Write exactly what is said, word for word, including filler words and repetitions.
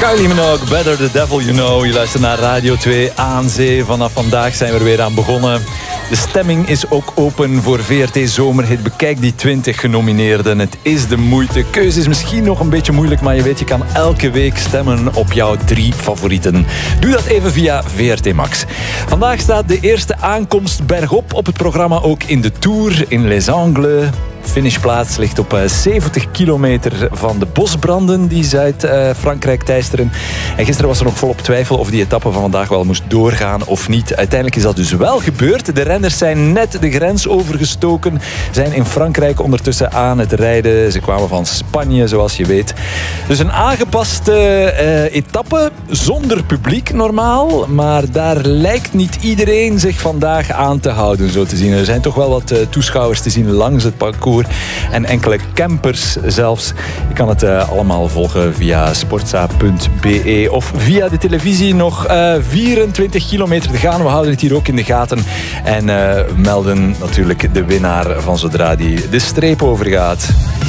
Kylie Minogue, Better the Devil You Know. Je luistert naar Radio twee aan zee. Vanaf vandaag zijn we er weer aan begonnen. De stemming is ook open voor V R T Zomerhit. Bekijk die twintig genomineerden. Het is de moeite. Keuze is misschien nog een beetje moeilijk, maar je weet, je kan elke week stemmen op jouw drie favorieten. Doe dat even via V R T Max. Vandaag staat de eerste aankomst bergop op het programma, ook in de Tour in Les Angles. Finishplaats ligt op zeventig kilometer van de bosbranden die Zuid-Frankrijk teisteren. En gisteren was er nog volop twijfel of die etappe van vandaag wel moest doorgaan of niet. Uiteindelijk is dat dus wel gebeurd. De renners zijn net de grens overgestoken, zijn in Frankrijk ondertussen aan het rijden. Ze kwamen van Spanje, zoals je weet. Dus een aangepaste uh, etappe, zonder publiek normaal. Maar daar lijkt niet iedereen zich vandaag aan te houden, zo te zien. Er zijn toch wel wat uh, toeschouwers te zien langs het parcours. En enkele campers zelfs. Je kan het uh, allemaal volgen via sportza punt b e of via de televisie. Nog uh, vierentwintig kilometer te gaan. We houden het hier ook in de gaten. En uh, melden natuurlijk de winnaar van zodra die de streep overgaat.